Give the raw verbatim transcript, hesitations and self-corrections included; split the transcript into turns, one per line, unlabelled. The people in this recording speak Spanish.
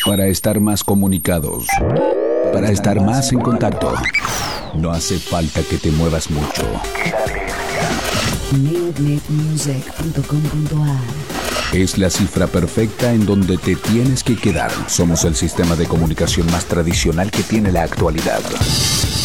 Para estar más comunicados, para estar más en contacto, no hace falta que te muevas mucho.
Neod Net Music punto com punto a r
Es la cifra perfecta en donde te tienes que quedar. Somos el sistema de comunicación más tradicional que tiene la actualidad.